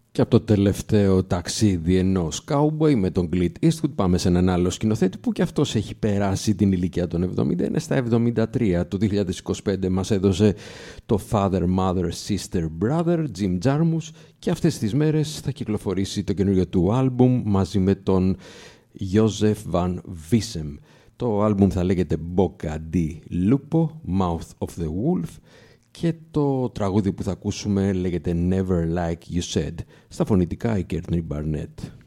Και από το τελευταίο ταξίδι ενός cowboy με τον Clint Eastwood πάμε σε έναν άλλο σκηνοθέτη που και αυτός έχει περάσει την ηλικία των 70, είναι στα 73. Το 2025 μας έδωσε το Father, Mother, Sister, Brother, Jim Jarmusch, και αυτές τις μέρες θα κυκλοφορήσει το καινούριο του άλμπουμ μαζί με τον Joseph Van Vissem. Το άλμπουμ θα λέγεται Bocca di Lupo, Mouth of the Wolf, και το τραγούδι που θα ακούσουμε λέγεται Never Like You Said, στα φωνητικά η Courtney Barnett.